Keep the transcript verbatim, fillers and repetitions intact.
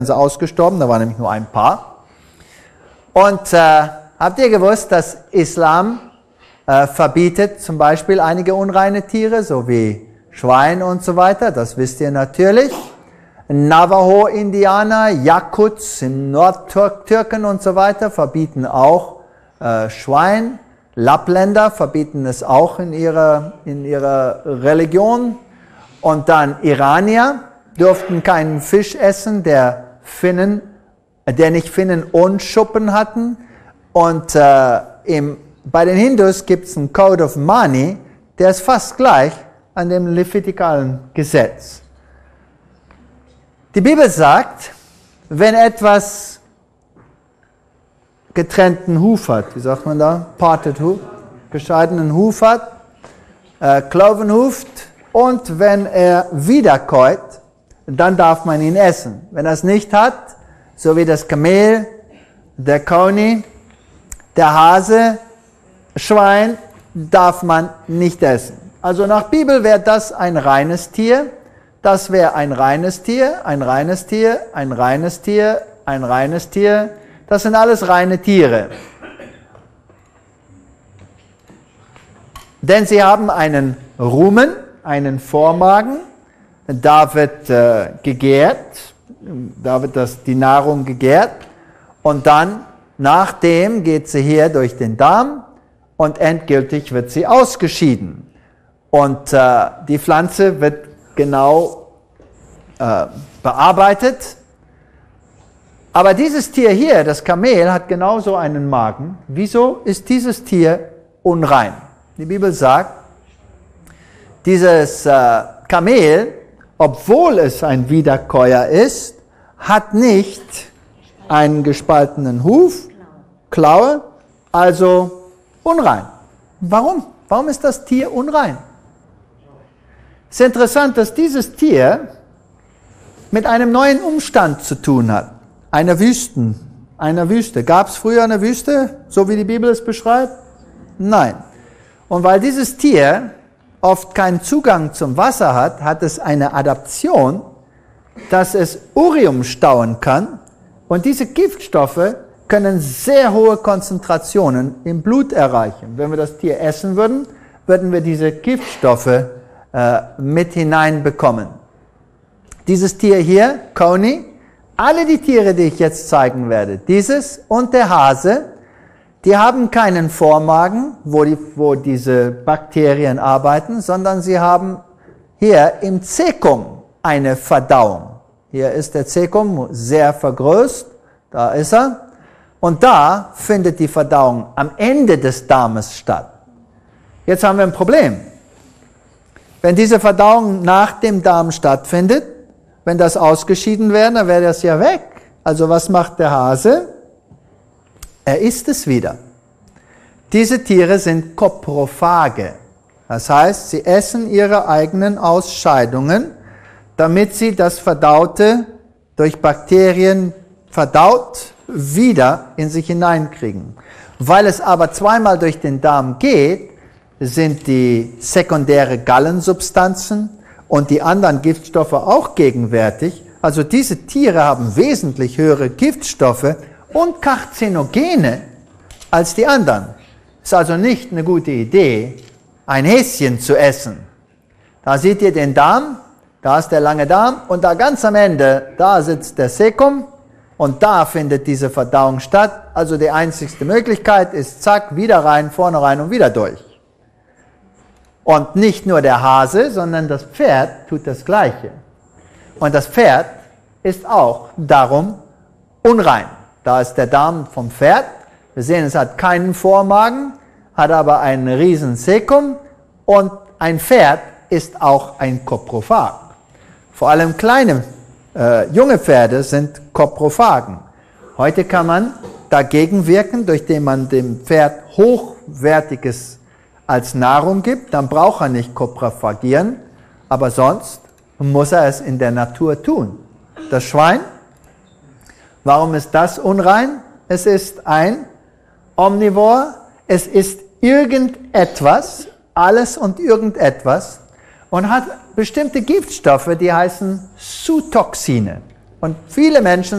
sie ausgestorben, da waren nämlich nur ein paar. Und äh, habt ihr gewusst, dass Islam äh, verbietet zum Beispiel einige unreine Tiere, so wie Schwein und so weiter, das wisst ihr natürlich. Navajo-Indianer, Yakuts im Nordtürken und so weiter verbieten auch äh, Schwein. Lappländer verbieten es auch in ihrer, in ihrer Religion. Und dann Iranier durften keinen Fisch essen, der Finnen, der nicht Finnen und Schuppen hatten. Und äh, im, bei den Hindus gibt es einen Code of Mani, der ist fast gleich an dem levitikalen Gesetz. Die Bibel sagt, wenn etwas getrennten Huf hat, wie sagt man da? Parted Hoof, gescheidenen Huf hat, äh, Cloven Hoofed, und wenn er wiederkäut, dann darf man ihn essen. Wenn er es nicht hat, so wie das Kamel, der Koni, der Hase, Schwein, darf man nicht essen. Also nach Bibel wäre das ein reines Tier. Das wäre ein reines Tier, ein reines Tier, ein reines Tier, ein reines Tier. Das sind alles reine Tiere. Denn sie haben einen Rumen, einen Vormagen. Da wird äh, gegärt, da wird das, die Nahrung gegärt. Und dann, nachdem, geht sie hier durch den Darm und endgültig wird sie ausgeschieden. Und äh, die Pflanze wird genau äh, bearbeitet. Aber dieses Tier hier, das Kamel, hat genauso einen Magen. Wieso ist dieses Tier unrein? Die Bibel sagt, dieses äh, Kamel, obwohl es ein Wiederkäuer ist, hat nicht einen gespaltenen Huf, Klaue, also unrein. Warum? Warum ist das Tier unrein? Es ist interessant, dass dieses Tier mit einem neuen Umstand zu tun hat. Einer Wüsten, einer Wüste. Gab es früher eine Wüste, so wie die Bibel es beschreibt? Nein. Und weil dieses Tier oft keinen Zugang zum Wasser hat, hat es eine Adaption, dass es Urium stauen kann. Und diese Giftstoffe können sehr hohe Konzentrationen im Blut erreichen. Wenn wir das Tier essen würden, würden wir diese Giftstoffe äh, mit hineinbekommen. Dieses Tier hier, Koni, alle die Tiere, die ich jetzt zeigen werde, dieses und der Hase, die haben keinen Vormagen, wo, die, wo diese Bakterien arbeiten, sondern sie haben hier im Cäcum eine Verdauung. Hier ist der Cäcum sehr vergrößt, da ist er. Und da findet die Verdauung am Ende des Darmes statt. Jetzt haben wir ein Problem. Wenn diese Verdauung nach dem Darm stattfindet, wenn das ausgeschieden wäre, dann wäre das ja weg. Also was macht der Hase? Er isst es wieder. Diese Tiere sind Koprophage. Das heißt, sie essen ihre eigenen Ausscheidungen, damit sie das Verdaute durch Bakterien verdaut wieder in sich hineinkriegen. Weil es aber zweimal durch den Darm geht, sind die sekundäre Gallensubstanzen und die anderen Giftstoffe auch gegenwärtig. Also diese Tiere haben wesentlich höhere Giftstoffe und Karzinogene als die anderen. Ist also nicht eine gute Idee, ein Häschen zu essen. Da seht ihr den Darm, da ist der lange Darm und da ganz am Ende, da sitzt der Cäcum und da findet diese Verdauung statt. Also die einzigste Möglichkeit ist zack, wieder rein, vorne rein und wieder durch. Und nicht nur der Hase, sondern das Pferd tut das Gleiche. Und das Pferd ist auch darum unrein. Da ist der Darm vom Pferd. Wir sehen, es hat keinen Vormagen, hat aber einen riesen Cäcum und ein Pferd ist auch ein Koprophag. Vor allem kleine, äh, junge Pferde sind Koprophagen. Heute kann man dagegen wirken, indem man dem Pferd Hochwertiges als Nahrung gibt, dann braucht er nicht koprophagieren, aber sonst muss er es in der Natur tun. Das Schwein, warum ist das unrein? Es ist ein Omnivor, es ist irgendetwas, alles und irgendetwas und hat bestimmte Giftstoffe, die heißen Zootoxine. Und viele Menschen